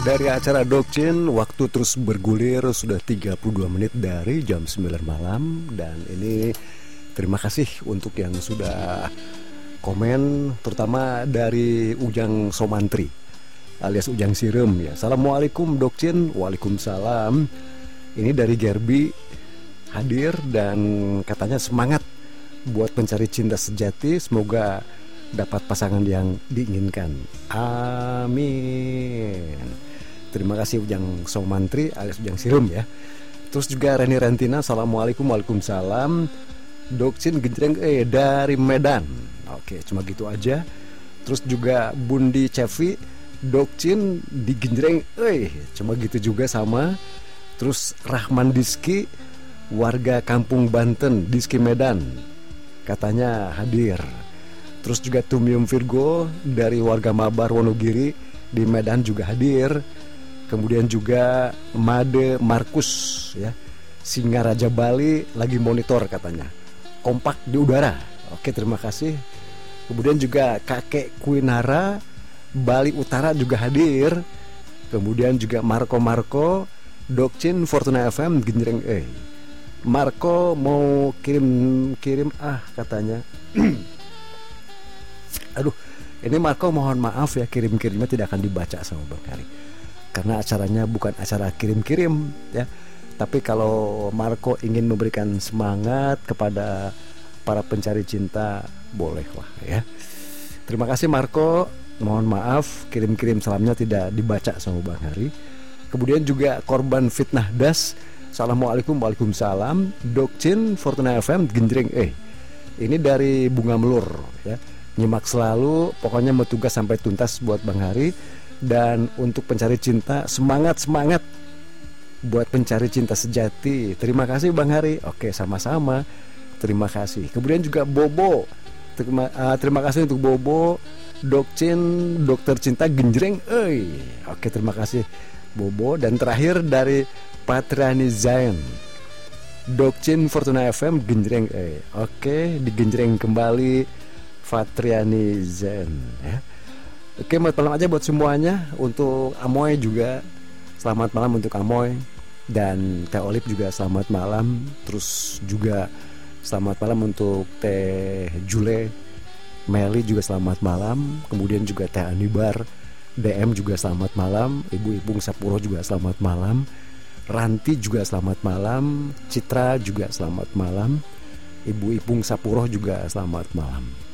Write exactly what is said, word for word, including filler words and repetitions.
Dari acara Dokcin, waktu terus bergulir sudah tiga puluh dua menit dari jam sembilan malam. Dan ini terima kasih untuk yang sudah komen, terutama dari Ujang Somantri alias Ujang Sirem ya. Assalamualaikum Dokcin. Waalaikumsalam. Ini dari Gerbi hadir dan katanya semangat buat pencari cinta sejati. Semoga dapat pasangan yang diinginkan. Amin. Terima kasih Ujang Somantri alias Ujang Sirem ya. Terus juga Reni Rentina, assalamualaikum. Waalaikumsalam. Dokcin Genjreng eh dari Medan. Oke, cuma gitu aja. Terus juga Bundi Cevi, Dokcin di Genjreng eh cuma gitu juga sama. Terus Rahman Diski, warga Kampung Banten, Diski Medan, katanya hadir. Terus juga Tumium Virgo dari warga Mabar Wonogiri di Medan juga hadir. Kemudian juga Made Markus ya, Singaraja Bali lagi monitor katanya. Kompak di udara. Oke, terima kasih. Kemudian juga Kakek Kuinara Bali Utara juga hadir. Kemudian juga Marco Marco Dokcin Fortuna F M Genjreng eh. Marco mau kirim-kirim ah katanya. Aduh, ini Marco mohon maaf ya, kirim-kirimnya tidak akan dibaca sama Bang Hari. Karena acaranya bukan acara kirim-kirim ya. Tapi kalau Marco ingin memberikan semangat kepada para pencari cinta, bolehlah ya. Terima kasih Marco. Mohon maaf kirim-kirim salamnya tidak dibaca sama Bang Hari. Kemudian juga korban fitnah das. Assalamualaikum. Waalaikumsalam. Dokcin Fortuna F M Genjreng eh. Ini dari Bunga Melur ya. Nyimak selalu, pokoknya mau tugas sampai tuntas buat Bang Hari. Dan untuk pencari cinta, semangat-semangat buat pencari cinta sejati. Terima kasih Bang Hari. Oke, sama-sama. Terima kasih. Kemudian juga Bobo. Terima, uh, terima kasih untuk Bobo. Dokcin Dokter Cinta Genjreng eh. Oke, terima kasih Bobo. Dan terakhir dari Patriani Zain, Dokcin Fortuna F M Genjreng eh. Oke, digenjreng kembali Patriani Zain ya. Oke, selamat malam aja buat semuanya. Untuk Amoy juga selamat malam untuk Amoy. Dan Teh Olip juga selamat malam. Terus juga selamat malam untuk Teh Jule, Meli juga selamat malam. Kemudian juga Teh Anibar D M juga selamat malam. Ibu-ibu Sapuro juga selamat malam. Ranti juga selamat malam. Citra juga selamat malam. Ibu-ibu Sapuro juga selamat malam.